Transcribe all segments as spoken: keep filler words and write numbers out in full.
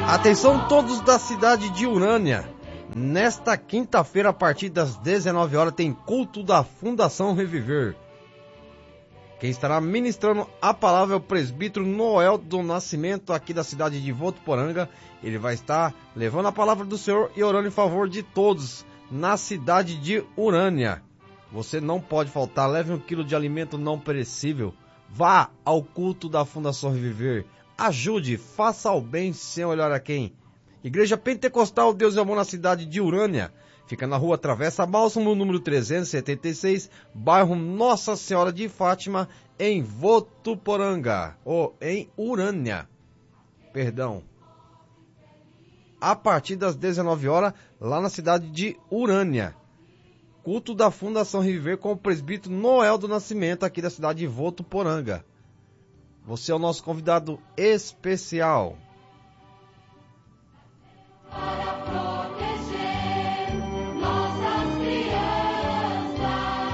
Atenção todos da cidade de Urânia. Nesta quinta-feira, a partir das dezenove horas, tem culto da Fundação Reviver. Quem estará ministrando a palavra é o presbítero Noel do Nascimento, aqui da cidade de Votuporanga. Ele vai estar levando a palavra do Senhor e orando em favor de todos na cidade de Urânia. Você não pode faltar, leve um quilo de alimento não perecível. Vá ao culto da Fundação Reviver. Ajude, faça o bem sem olhar a quem. Igreja Pentecostal Deus e Amor na cidade de Urânia. Fica na rua Travessa Bálsamo, número trezentos e setenta e seis, bairro Nossa Senhora de Fátima, em Votuporanga, ou em Urânia. Perdão. A partir das dezenove horas, lá na cidade de Urânia. Culto da Fundação Reviver com o presbítero Noel do Nascimento, aqui da cidade de Votuporanga. Você é o nosso convidado especial. Para proteger nossas crianças.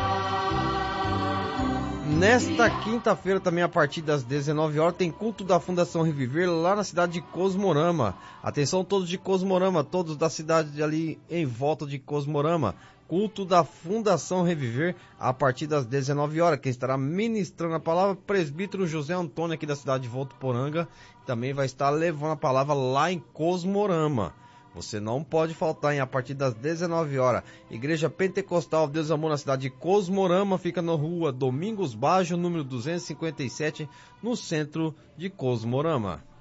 Nesta quinta-feira, também a partir das dezenove horas, tem culto da Fundação Reviver lá na cidade de Cosmorama. Atenção todos de Cosmorama, todos da cidade ali em volta de Cosmorama. Culto da Fundação Reviver a partir das dezenove horas. Quem estará ministrando a palavra, presbítero José Antônio, aqui da cidade de Votuporanga. Também vai estar levando a palavra lá em Cosmorama. Você não pode faltar, hein? A partir das dezenove horas. Igreja Pentecostal Deus e Amor na cidade de Cosmorama, fica na rua Domingos Baggio, número duzentos e cinquenta e sete, no centro de Cosmorama.